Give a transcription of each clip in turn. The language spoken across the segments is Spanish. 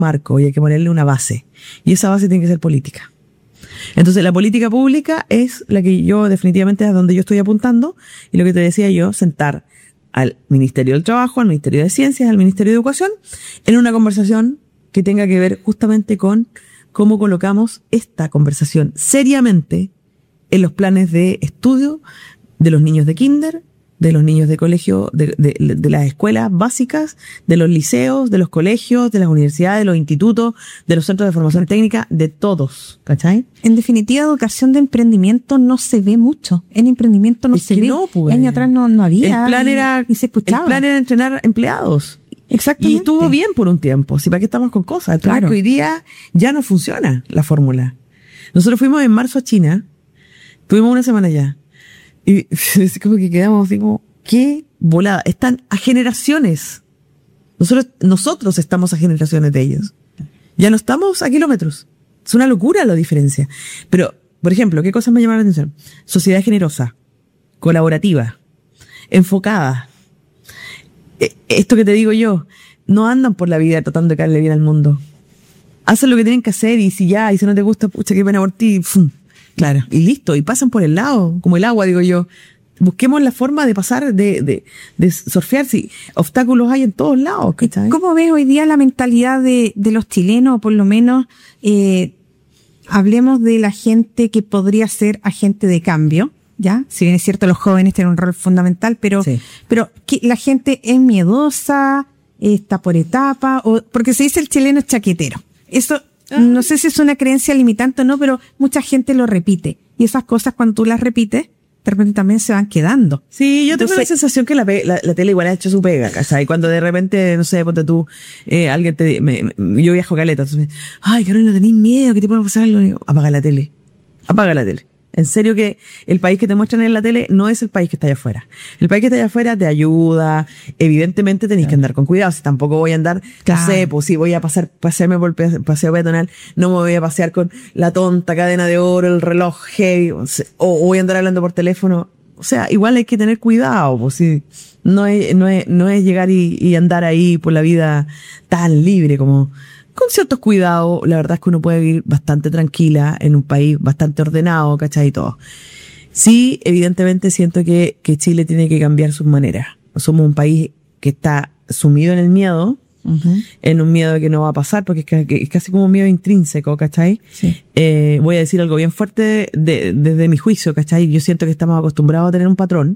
marco y hay que ponerle una base. Y esa base tiene que ser política. Entonces, la política pública es la que yo definitivamente es donde yo estoy apuntando. Y lo que te decía yo, sentar al Ministerio del Trabajo, al Ministerio de Ciencias, al Ministerio de Educación, en una conversación que tenga que ver justamente con cómo colocamos esta conversación seriamente en los planes de estudio de los niños de kinder, de los niños de colegio, de las escuelas básicas, de los liceos, de los colegios, de las universidades, de los institutos, de los centros de formación técnica, de todos, ¿cachai? En definitiva, educación de emprendimiento no se ve mucho. En emprendimiento no se ve. No, pues, años atrás no había. El plan era entrenar empleados. Exactamente. Y estuvo bien por un tiempo. Si para qué estamos con cosas. El plan que hoy día ya no funciona la fórmula. Nosotros fuimos en marzo a China. Tuvimos una semana allá. Y es como que quedamos así como, qué volada. Están a generaciones. Nosotros estamos a generaciones de ellos. Ya no estamos a kilómetros. Es una locura la diferencia. Pero, por ejemplo, ¿qué cosas me llamaron la atención? Sociedad generosa, colaborativa, enfocada. Esto que te digo yo, no andan por la vida tratando de caerle bien al mundo. Hacen lo que tienen que hacer y si no te gusta, pucha, qué pena por ti, ¡fum! Claro, y listo, y pasan por el lado, como el agua, digo yo. Busquemos la forma de pasar, de surfear, si obstáculos hay en todos lados, ¿cachai? ¿Cómo ves hoy día la mentalidad de los chilenos, o por lo menos, hablemos de la gente que podría ser agente de cambio, ¿ya? Si bien es cierto, los jóvenes tienen un rol fundamental, pero que la gente es miedosa, está por etapa, porque se dice el chileno es chaquetero. Eso, no sé si es una creencia limitante o no, pero mucha gente lo repite. Y esas cosas, cuando tú las repites, de repente también se van quedando. Sí, yo tengo la sensación que la tele igual ha hecho su pega, ¿cachai? Cuando de repente, no sé, ponte tú, alguien yo viajo caleta, entonces, ay, Carolina, tenés miedo, que te puede pasar algo. Digo, apaga la tele. En serio que el país que te muestran en la tele no es el país que está allá afuera. El país que está allá afuera te ayuda. Evidentemente tenéis que andar con cuidado. Si tampoco voy a andar, no sé, pues si voy a pasearme por el paseo peatonal, no me voy a pasear con la tonta cadena de oro, el reloj heavy, o voy a andar hablando por teléfono. O sea, igual hay que tener cuidado, pues si no es llegar y andar ahí por la vida tan libre como con ciertos cuidados. La verdad es que uno puede vivir bastante tranquila en un país bastante ordenado, ¿cachai? Y todo. Sí, evidentemente siento que Chile tiene que cambiar sus maneras. Somos un país que está sumido en el miedo, en un miedo que no va a pasar, porque es casi como un miedo intrínseco, ¿cachai? Sí. Voy a decir algo bien fuerte desde mi juicio, ¿cachai? Yo siento que estamos acostumbrados a tener un patrón.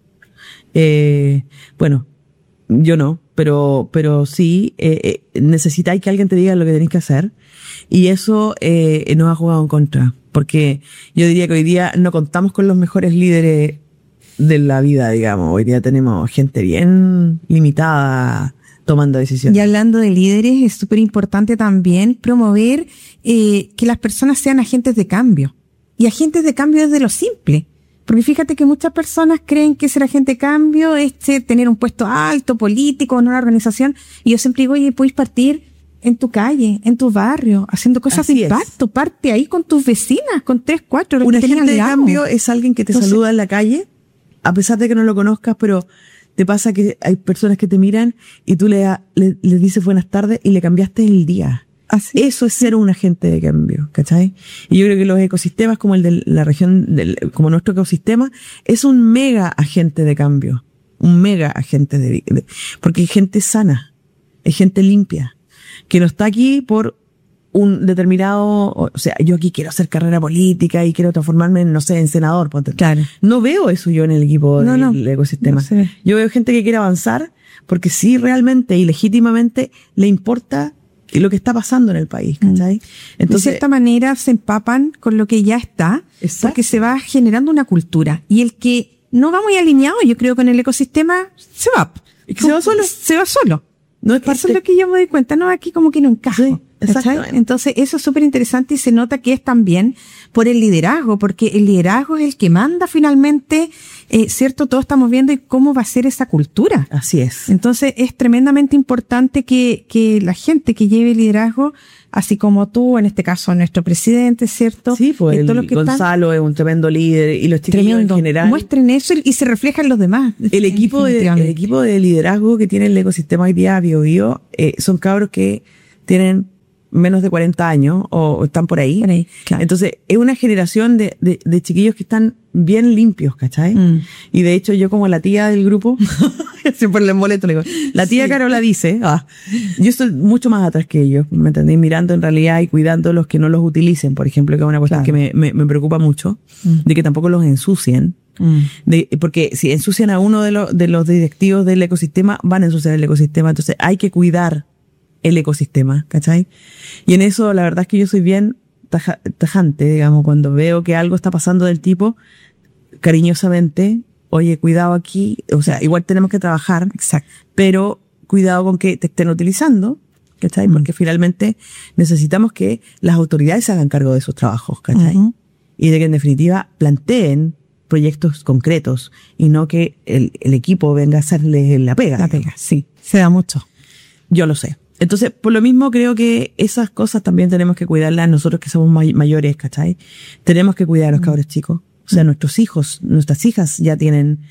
Bueno, yo no, pero sí, necesitáis que alguien te diga lo que tenéis que hacer, y eso nos ha jugado en contra, porque yo diría que hoy día no contamos con los mejores líderes de la vida, digamos. Hoy día tenemos gente bien limitada tomando decisiones. Y hablando de líderes, es súper importante también promover que las personas sean agentes de cambio, y agentes de cambio desde lo simple. Porque fíjate que muchas personas creen que ser agente de cambio es tener un puesto alto, político, en una organización. Y yo siempre digo, oye, puedes partir en tu calle, en tu barrio, haciendo cosas de impacto. Parte ahí con tus vecinas, con 3, 4. Un agente de cambio es alguien que te saluda en la calle, a pesar de que no lo conozcas, pero te pasa que hay personas que te miran y tú le dices buenas tardes y le cambiaste el día. Así. Eso es ser un agente de cambio, ¿cachai? Y yo creo que los ecosistemas como el de la región, como nuestro ecosistema, es un mega agente de cambio. Un mega agente porque hay gente sana, hay gente limpia, que no está aquí por un determinado, o sea, yo aquí quiero hacer carrera política y quiero transformarme en, no sé, en senador. Claro. No veo eso yo en el equipo del ecosistema. No sé. Yo veo gente que quiere avanzar porque sí realmente y legítimamente le importa lo que está pasando en el país, ¿cachai? Entonces, de cierta manera se empapan con lo que ya está, porque se va generando una cultura. Y el que no va muy alineado, yo creo, con el ecosistema, se va. Se va solo. No es parte. Eso es lo que yo me doy cuenta, no, aquí como que no encajo. Sí, exactamente. Entonces, eso es súper interesante y se nota que es también por el liderazgo, porque el liderazgo es el que manda finalmente, ¿cierto? Todos estamos viendo cómo va a ser esa cultura. Así es. Entonces, es tremendamente importante que la gente que lleve liderazgo, así como tú, en este caso nuestro presidente, ¿cierto? Sí, pues Gonzalo es un tremendo líder y los chiquillos en general. Muestren eso y se refleja en los demás. El equipo de liderazgo que tiene el ecosistema hoy día, Bio, son cabros que tienen menos de 40 años o están por ahí. Claro. Entonces, es una generación de chiquillos que están bien limpios, ¿cachai? Y de hecho, yo como la tía del grupo, siempre les molesto, le digo, la tía Carola dice, yo estoy mucho más atrás que ellos, ¿me entendí? Mirando en realidad y cuidando los que no los utilicen, por ejemplo, que es una cuestión que me preocupa mucho, de que tampoco los ensucien. Porque si ensucian a uno de los directivos del ecosistema, van a ensuciar el ecosistema. Entonces hay que cuidar el ecosistema, ¿cachai? Y en eso la verdad es que yo soy bien tajante, digamos, cuando veo que algo está pasando del tipo, cariñosamente, oye, cuidado aquí, o sea, igual tenemos que trabajar, pero cuidado con que te estén utilizando, ¿cachai? Porque finalmente necesitamos que las autoridades se hagan cargo de sus trabajos, ¿cachai? Y de que en definitiva planteen proyectos concretos y no que el equipo venga a hacerle la pega. La pega, sí. Se da mucho. Yo lo sé. Entonces, por lo mismo creo que esas cosas también tenemos que cuidarlas nosotros que somos mayores, ¿cachai? Tenemos que cuidar a los cabros chicos. O sea, nuestros hijos, nuestras hijas ya tienen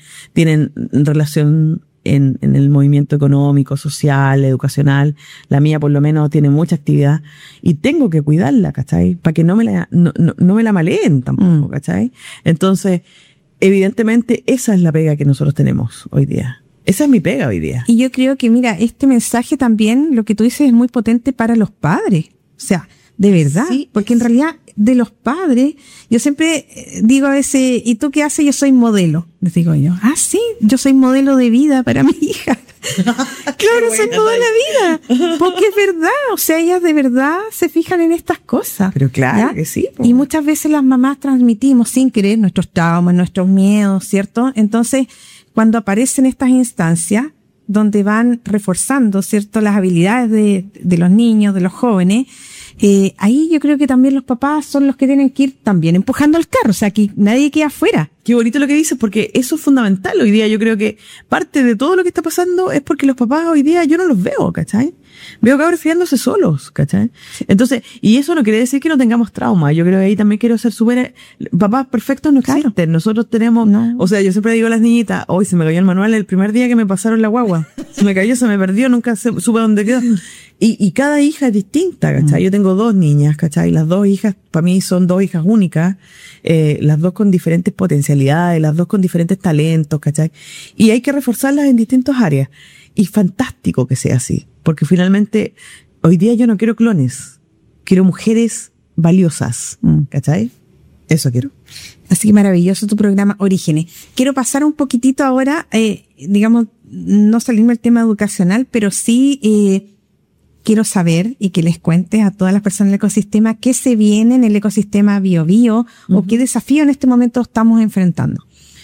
relación en el movimiento económico, social, educacional. La mía por lo menos tiene mucha actividad y tengo que cuidarla, ¿cachai? Para que no me la maleen tampoco, ¿cachai? Entonces, evidentemente esa es la pega que nosotros tenemos hoy día. Esa es mi pega hoy día. Y yo creo que, mira, este mensaje también, lo que tú dices, es muy potente para los padres. O sea, de verdad. Sí, porque en realidad, de los padres, yo siempre digo a veces, ¿y tú qué haces? Yo soy modelo. Les digo yo, sí, yo soy modelo de vida para mi hija. Claro, soy toda la vida. Porque es verdad, o sea, ellas de verdad se fijan en estas cosas. Pero claro que sí. Y muchas veces las mamás transmitimos sin querer nuestros traumas, nuestros miedos, ¿cierto? Entonces, cuando aparecen estas instancias donde van reforzando, ¿cierto?, las habilidades de los niños, de los jóvenes, ahí yo creo que también los papás son los que tienen que ir también empujando el carro, o sea, que nadie quede afuera. Qué bonito lo que dices, porque eso es fundamental hoy día. Yo creo que parte de todo lo que está pasando es porque los papás hoy día yo no los veo, ¿cachai? Veo cabros criándose solos, ¿cachai? Entonces, y eso no quiere decir que no tengamos trauma. Yo creo que ahí también quiero ser papás perfectos no existen. Claro. Nosotros tenemos, o sea, yo siempre digo a las niñitas, hoy se me cayó el manual el primer día que me pasaron la guagua. Se me cayó, se me perdió, nunca supe dónde quedó. Y cada hija es distinta, ¿cachai? Yo tengo 2 niñas, ¿cachai? Las 2 hijas, para mí son 2 hijas únicas, las 2 con diferentes potencialidades, las 2 con diferentes talentos, ¿cachai? Y hay que reforzarlas en distintas áreas. Y fantástico que sea así, porque finalmente hoy día yo no quiero clones, quiero mujeres valiosas, ¿cachai? Eso quiero. Así que maravilloso tu programa Orígenes. Quiero pasar un poquitito ahora, digamos, no salirme del tema educacional, pero sí quiero saber y que les cuentes a todas las personas del ecosistema qué se viene en el ecosistema BioBio o qué desafío en este momento estamos enfrentando.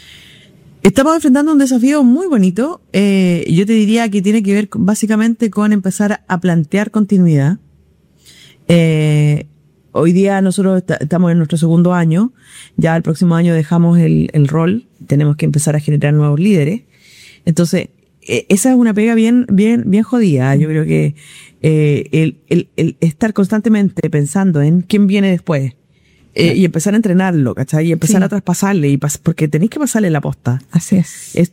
Estamos enfrentando un desafío muy bonito. Yo te diría que tiene que ver básicamente con empezar a plantear continuidad. Hoy día nosotros estamos en nuestro 2.º año. Ya el próximo año dejamos el rol. Tenemos que empezar a generar nuevos líderes. Entonces, esa es una pega bien jodida. Yo creo que el estar constantemente pensando en quién viene después. Y empezar a entrenarlo, ¿cachai? Y empezar a traspasarle, porque tenéis que pasarle la posta. Así es.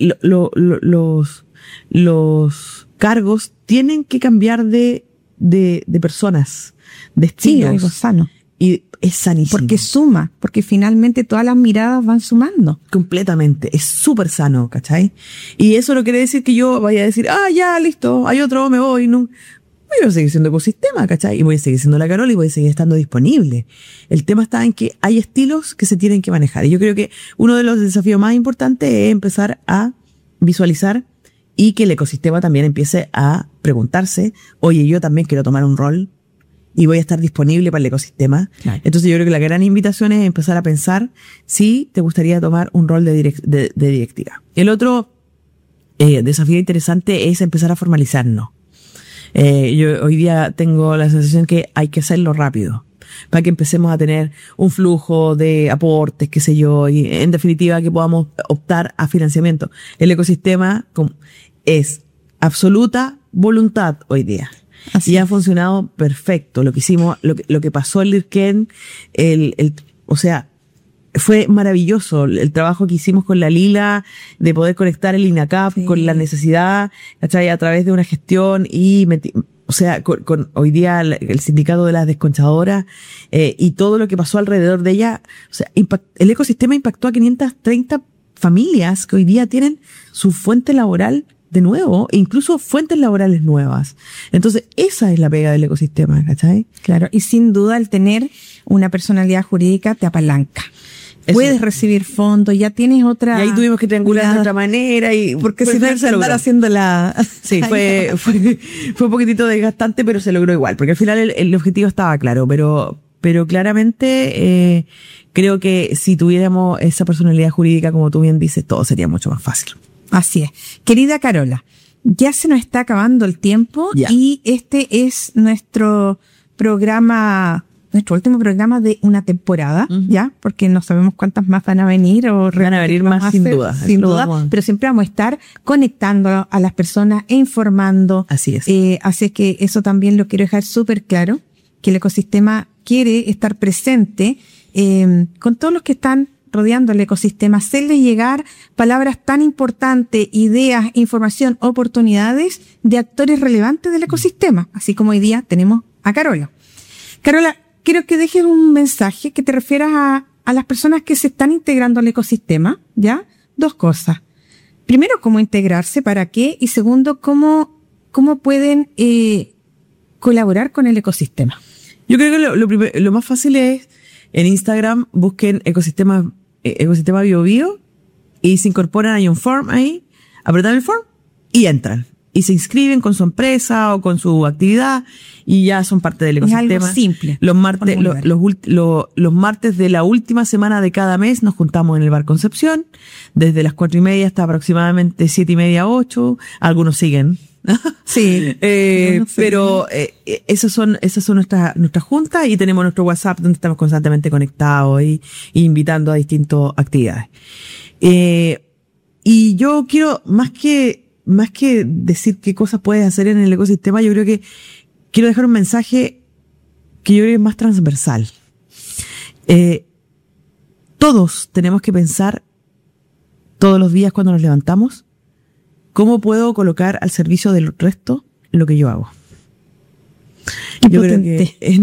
Los cargos tienen que cambiar de personas, de estilos. Sí, algo sano. Y es sanísimo. Porque suma, porque finalmente todas las miradas van sumando. Completamente, es súper sano, ¿cachai? Y eso no quiere decir que yo vaya a decir, ya, listo, hay otro, me voy, no. Voy a seguir siendo ecosistema, ¿cachai? Y voy a seguir siendo la Carola y voy a seguir estando disponible. El tema está en que hay estilos que se tienen que manejar. Y yo creo que uno de los desafíos más importantes es empezar a visualizar y que el ecosistema también empiece a preguntarse, oye, yo también quiero tomar un rol y voy a estar disponible para el ecosistema. Claro. Entonces yo creo que la gran invitación es empezar a pensar si te gustaría tomar un rol de directiva. El otro desafío interesante es empezar a formalizarnos. Yo hoy día tengo la sensación que hay que hacerlo rápido para que empecemos a tener un flujo de aportes, qué sé yo, y en definitiva que podamos optar a financiamiento. El ecosistema es absoluta voluntad hoy día. Así y ha funcionado perfecto. Lo que hicimos, lo que pasó en Lirken, o sea, fue maravilloso el trabajo que hicimos con la Lila de poder conectar el INACAP con la necesidad, ¿cachai? A través de una gestión y O sea, con hoy día el sindicato de las desconchadoras y todo lo que pasó alrededor de ella, o sea, el ecosistema impactó a 530 familias que hoy día tienen su fuente laboral de nuevo, e incluso fuentes laborales nuevas. Entonces, esa es la pega del ecosistema, ¿cachai? Claro, y sin duda el tener una personalidad jurídica te apalanca. Puedes recibir fondos, ya tienes otra... Y ahí tuvimos que triangular de otra manera y... Porque si no es andar haciendo la... Sí, fue un poquitito desgastante, pero se logró igual, porque al final el objetivo estaba claro, pero claramente creo que si tuviéramos esa personalidad jurídica, como tú bien dices, todo sería mucho más fácil. Así es. Querida Carola, ya se nos está acabando el tiempo y este es nuestro último programa de una temporada, ¿ya? Porque no sabemos cuántas más van a venir van a venir más sin duda, pero siempre vamos a estar conectando a las personas e informando. Así es. Así es que eso también lo quiero dejar súper claro, que el ecosistema quiere estar presente con todos los que están rodeando el ecosistema, hacerle llegar palabras tan importantes, ideas, información, oportunidades de actores relevantes del ecosistema, así como hoy día tenemos a Carola. Carola, quiero que dejes un mensaje que te refieras a las personas que se están integrando al ecosistema, ¿ya? 2 cosas. Primero, cómo integrarse, para qué, y segundo, cómo pueden colaborar con el ecosistema. Yo creo que lo más fácil es en Instagram busquen ecosistema BioBio y se incorporan, hay un form ahí, apretan el form y entran. Y se inscriben con su empresa o con su actividad y ya son parte del ecosistema. Es algo simple. Los martes de la última semana de cada mes nos juntamos en el Bar Concepción, desde las 4:30 hasta aproximadamente 7:30, 8. Algunos siguen. Sí. Pero esas son nuestras juntas, y tenemos nuestro WhatsApp donde estamos constantemente conectados y invitando a distintas actividades. Y yo quiero, más que decir qué cosas puedes hacer en el ecosistema, yo creo que quiero dejar un mensaje que yo creo que es más transversal. Todos tenemos que pensar todos los días cuando nos levantamos, ¿cómo puedo colocar al servicio del resto lo que yo hago? Yo creo que en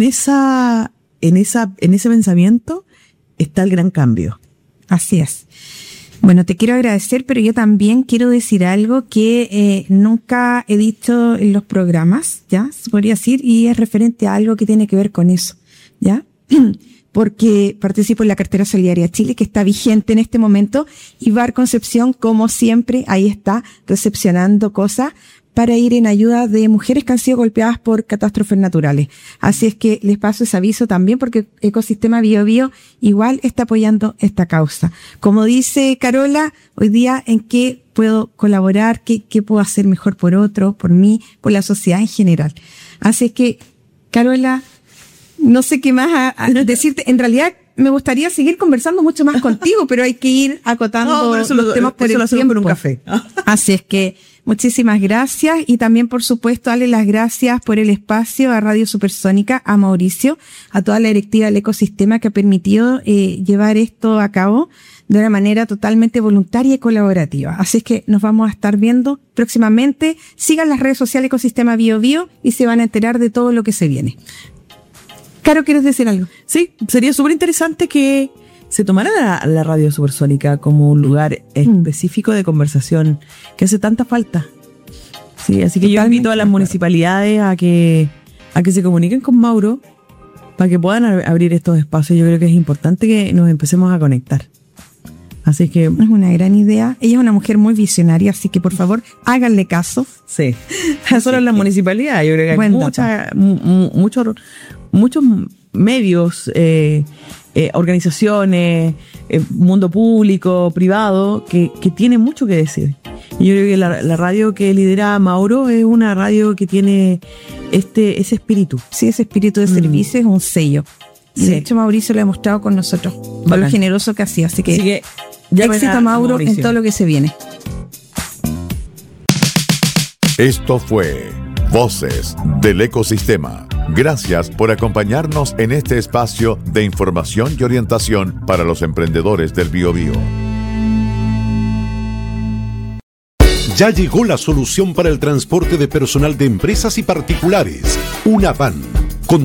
ese pensamiento está el gran cambio. Así es. Bueno, te quiero agradecer, pero yo también quiero decir algo que nunca he dicho en los programas, ¿ya? Se podría decir, y es referente a algo que tiene que ver con eso, ¿ya? Porque participo en la cartera Solidaria Chile, que está vigente en este momento, y Bar Concepción, como siempre, ahí está recepcionando cosas para ir en ayuda de mujeres que han sido golpeadas por catástrofes naturales. Así es que les paso ese aviso también, porque Ecosistema BioBio igual está apoyando esta causa. Como dice Carola, hoy día, ¿en qué puedo colaborar? ¿Qué puedo hacer mejor por otro, por mí, por la sociedad en general? Así es que, Carola, no sé qué más a decirte. En realidad, me gustaría seguir conversando mucho más contigo, pero hay que ir acotando los temas por el tiempo. Con un café. Así es que muchísimas gracias, y también, por supuesto, darle las gracias por el espacio a Radio Supersónica, a Mauricio, a toda la directiva del ecosistema que ha permitido llevar esto a cabo de una manera totalmente voluntaria y colaborativa. Así es que nos vamos a estar viendo próximamente. Sigan las redes sociales Ecosistema BioBio y se van a enterar de todo lo que se viene. Caro, ¿quieres decir algo? Sí, sería súper interesante que se tomara la radio supersónica como un lugar específico de conversación que hace tanta falta. Sí, así que yo invito a las municipalidades a que se comuniquen con Mauro para que puedan abrir estos espacios. Yo creo que es importante que nos empecemos a conectar. Así que... Es una gran idea. Ella es una mujer muy visionaria, así que por favor, háganle caso. Sí. Solo en las municipalidades. Yo creo que hay muchos medios, organizaciones, mundo público, privado, que tiene mucho que decir. Y yo creo que la radio que lidera Mauro es una radio que tiene ese espíritu. Sí, ese espíritu de servicio es un sello. Y sí, de hecho Mauricio lo ha demostrado con nosotros, por lo generoso que ha sido. Así que éxito a Mauro en todo lo que se viene. Esto fue Voces del Ecosistema. Gracias por acompañarnos en este espacio de información y orientación para los emprendedores del BioBio. Ya llegó la solución para el transporte de personal de empresas y particulares. Una van